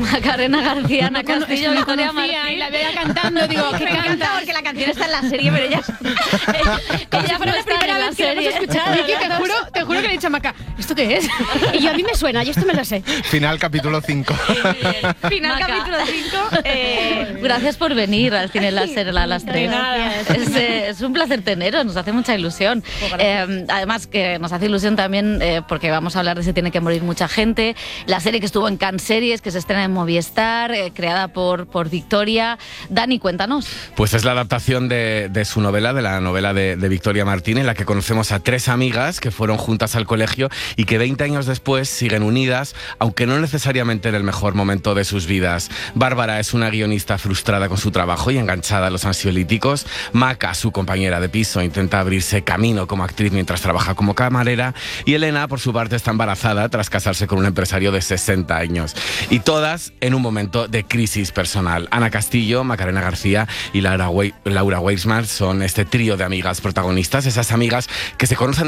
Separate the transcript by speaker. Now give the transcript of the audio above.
Speaker 1: Macarena García, Ana Castillo, Victoria Martín.
Speaker 2: Y la veía cantando, digo, ¿qué canta?
Speaker 3: Porque la canción está en la serie, pero ella
Speaker 2: fue la primera vez que la hemos escuchado. Vicky, te juro que le he dicho a Maca, ¿esto qué es? Y yo, a mí me suena, yo esto me lo sé.
Speaker 4: Final capítulo 5.
Speaker 3: Final
Speaker 1: Maca.
Speaker 3: capítulo 5.
Speaker 1: Gracias por venir al Cine Láser a las 3. Es un placer teneros, nos hace mucha ilusión. Además que nos hace ilusión también porque vamos a hablar de Se tiene que morir mucha gente, la serie que estuvo en Cannes Series, que se estrena en Movistar, creada por Victoria. Dani, cuéntanos.
Speaker 4: Pues es la adaptación de su novela, de la novela de Victoria Martín, en la que conocemos a 3 amigas que fueron juntas al colegio y que 20 años después siguen unidas, aunque no necesariamente en el mejor momento de sus vidas. Bárbara es una guionista frustrada con su trabajo y enganchada a los ansiolíticos. Maca, su compañera de piso, intenta abrirse camino como actriz mientras trabaja como camarera. Y Elena, por su parte, está embarazada tras casarse con un empresario de 60 años. Y todas en un momento de crisis personal. Ana Castillo, Macarena García y Laura Weisman son este trío de amigas protagonistas, esas amigas que se conocen